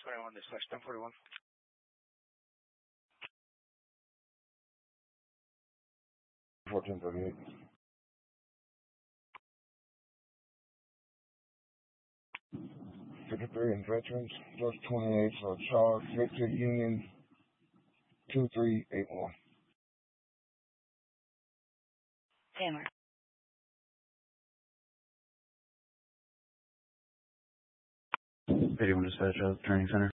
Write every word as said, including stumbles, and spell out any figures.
twenty-one dispatch ten forty-one. fourteen thirty-eight. fifty-three in veterans, plus twenty-eight, so charge Victor Union two three eight one. Tamer. eighty-one dispatch, uh, training center.